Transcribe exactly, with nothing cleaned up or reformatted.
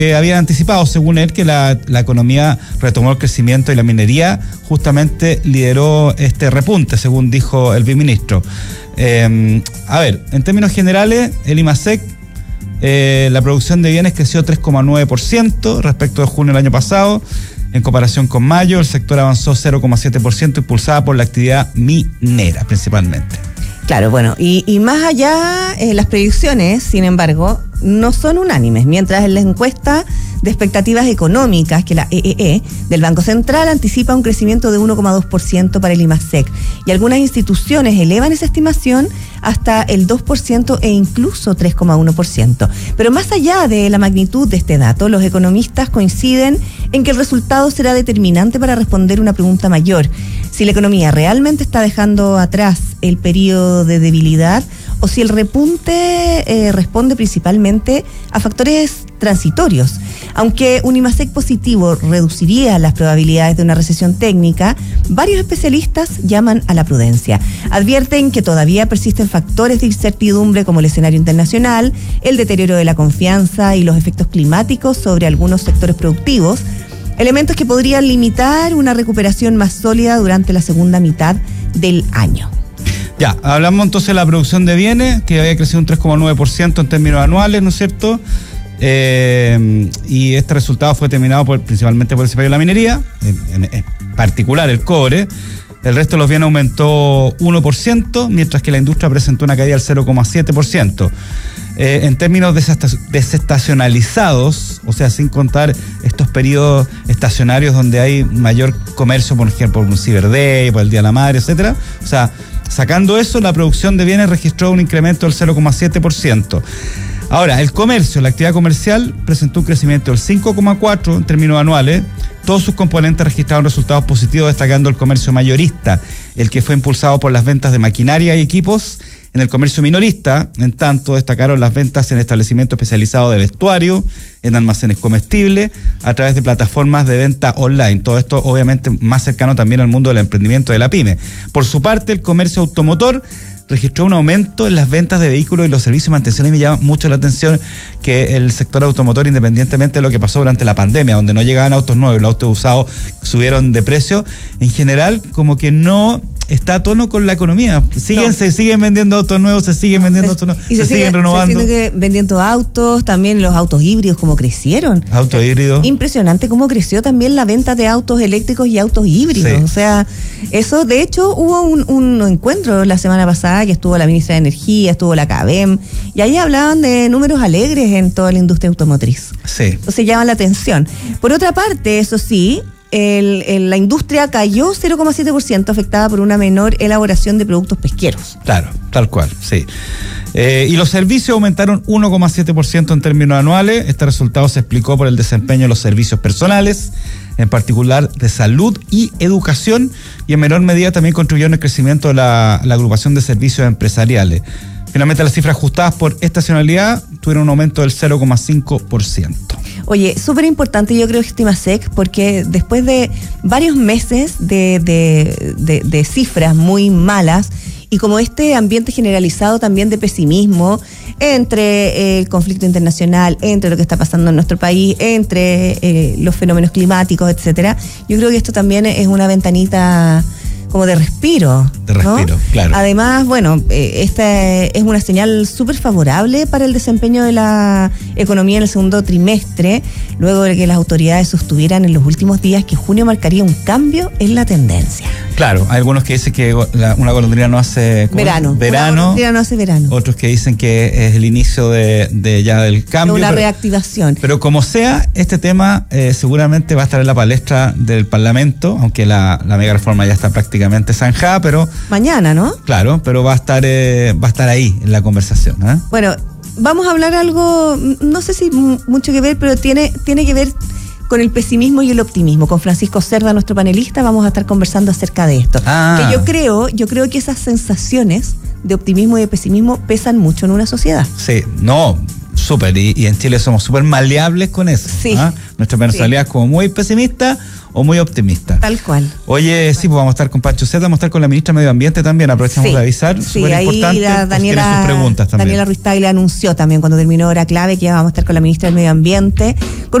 Eh, había anticipado, según él, que la, la economía retomó el crecimiento y la minería justamente lideró este repunte, según dijo el viceministro. Eh, a ver, en términos generales, el IMASEC, eh, la producción de bienes creció tres coma nueve por ciento respecto de junio del año pasado. En comparación con mayo, el sector avanzó cero coma siete por ciento, impulsada por la actividad minera principalmente. Claro, bueno, y, y más allá, eh, las predicciones, sin embargo, no son unánimes. Mientras en la encuesta de expectativas económicas, que la E E E del Banco Central anticipa un crecimiento de uno coma dos por ciento para el IMASEC, y algunas instituciones elevan esa estimación hasta el dos por ciento e incluso tres coma uno por ciento. Pero más allá de la magnitud de este dato, los economistas coinciden en que el resultado será determinante para responder una pregunta mayor: si la economía realmente está dejando atrás el periodo de debilidad o si el repunte eh, responde principalmente a factores transitorios. Aunque un IMASEC positivo reduciría las probabilidades de una recesión técnica, varios especialistas llaman a la prudencia. Advierten que todavía persisten factores de incertidumbre como el escenario internacional, el deterioro de la confianza y los efectos climáticos sobre algunos sectores productivos, elementos que podrían limitar una recuperación más sólida durante la segunda mitad del año. Ya, hablamos entonces de la producción de bienes, que había crecido un tres coma nueve por ciento en términos anuales, ¿no es cierto? Eh, y este resultado fue determinado por, principalmente por el sector de la minería, en, en, en particular el cobre. El resto de los bienes aumentó uno por ciento, mientras que la industria presentó una caída del cero coma siete por ciento. Eh, en términos desestacionalizados, o sea, sin contar estos periodos estacionarios donde hay mayor comercio, por ejemplo, por un Cyber Day, por el Día de la Madre, etcétera. O sea, sacando eso, la producción de bienes registró un incremento del cero coma siete por ciento. Ahora, el comercio, la actividad comercial presentó un crecimiento del cinco coma cuatro por ciento en términos anuales. Todos sus componentes registraron resultados positivos, destacando el comercio mayorista, el que fue impulsado por las ventas de maquinaria y equipos. En el comercio minorista, en tanto, destacaron las ventas en establecimientos especializados de vestuario, en almacenes comestibles, a través de plataformas de venta online. Todo esto, obviamente, más cercano también al mundo del emprendimiento de la pyme. Por su parte, el comercio automotor registró un aumento en las ventas de vehículos y los servicios de mantención, y me llama mucho la atención que el sector automotor, independientemente de lo que pasó durante la pandemia, donde no llegaban autos nuevos, los autos usados subieron de precio, en general como que no está a tono con la economía. Siguen, no. Se siguen vendiendo autos nuevos, se siguen vendiendo autos nuevos, y se, se, se siguen sigue, renovando. Se sigue vendiendo autos, también los autos híbridos, como crecieron. Autos híbridos. Impresionante cómo creció también la venta de autos eléctricos y autos híbridos. Sí. O sea, eso, de hecho, hubo un, un encuentro la semana pasada que estuvo la ministra de Energía, estuvo la CABEM, y ahí hablaban de números alegres en toda la industria automotriz. Sí. Entonces llaman la atención. Por otra parte, eso sí, El, el, la industria cayó cero coma siete por ciento, afectada por una menor elaboración de productos pesqueros. Claro, tal cual, sí. Eh, y los servicios aumentaron uno coma siete por ciento en términos anuales. Este resultado se explicó por el desempeño de los servicios personales, en particular de salud y educación, y en menor medida también contribuyó en el crecimiento de la, la agrupación de servicios empresariales. Finalmente, las cifras ajustadas por estacionalidad tuvieron un aumento del cero coma cinco por ciento. Oye, súper importante, yo creo que este IMASEC, porque después de varios meses de, de, de, de cifras muy malas, y como este ambiente generalizado también de pesimismo entre el conflicto internacional, entre lo que está pasando en nuestro país, entre eh, los fenómenos climáticos, etcétera, yo creo que esto también es una ventanita como de respiro. De respiro, ¿no? Claro. Además, bueno, eh, esta es una señal súper favorable para el desempeño de la economía en el segundo trimestre, luego de que las autoridades sostuvieran en los últimos días que junio marcaría un cambio en la tendencia. Claro, hay algunos que dicen que la, una golondrina no hace verano. verano. Una golondrina no hace verano. Otros que dicen que es el inicio de, de ya del cambio. De una pero, reactivación. Pero como sea, este tema eh, seguramente va a estar en la palestra del Parlamento, aunque la, la mega reforma ya está prácticamente zanjada, pero mañana, ¿no? Claro, pero va a estar eh, va a estar ahí en la conversación, ¿eh? Bueno, vamos a hablar algo, no sé si mucho que ver, pero tiene tiene que ver con el pesimismo y el optimismo. Con Francisco Cerda, nuestro panelista, vamos a estar conversando acerca de esto. Ah. Que yo creo, yo creo que esas sensaciones de optimismo y de pesimismo pesan mucho en una sociedad. Sí, no, Súper, y, y en Chile somos súper maleables con eso. Sí. ¿Ah? Nuestra personalidad Sí. es como muy pesimista o muy optimista. Tal cual. Oye, sí, pues vamos a estar con Pancho Zeta, vamos a estar con la ministra de Medio Ambiente también, aprovechamos Sí. de avisar, Sí, súper ahí importante, la pues Daniela, tiene sus preguntas también. Daniela Ruiz Tagle anunció también cuando terminó hora clave que ya vamos a estar con la ministra del Medio Ambiente.